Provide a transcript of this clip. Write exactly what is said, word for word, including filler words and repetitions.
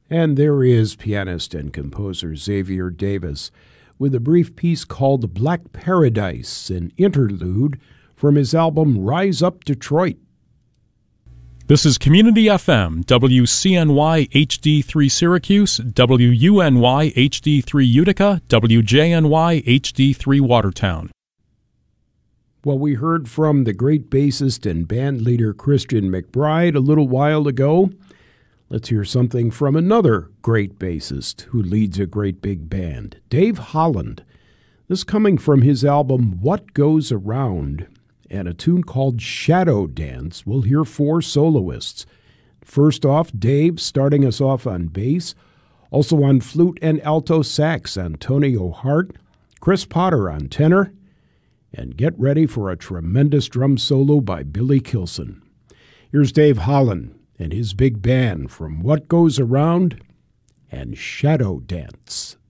And there is pianist and composer Xavier Davis with a brief piece called Black Paradise, an interlude from his album Rise Up Detroit. This is Community F M, W C N Y H D three Syracuse, W U N Y H D three Utica, W J N Y H D three Watertown. Well, we heard from the great bassist and band leader Christian McBride a little while ago. Let's hear something from another great bassist who leads a great big band, Dave Holland. This coming from his album What Goes Around, and a tune called Shadow Dance. We'll hear four soloists. First off, Dave starting us off on bass. Also on flute and alto sax, Antonio Hart. Chris Potter on tenor. And get ready for a tremendous drum solo by Billy Kilson. Here's Dave Holland and his big band from What Goes Around and Shadow Dance.